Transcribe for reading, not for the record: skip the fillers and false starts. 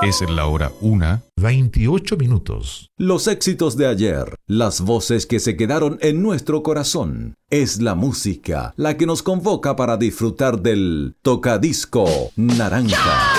Es la hora 1:28. Los éxitos de ayer, las voces que se quedaron en nuestro corazón. Es la música la que nos convoca para disfrutar del Tocadisco Naranja.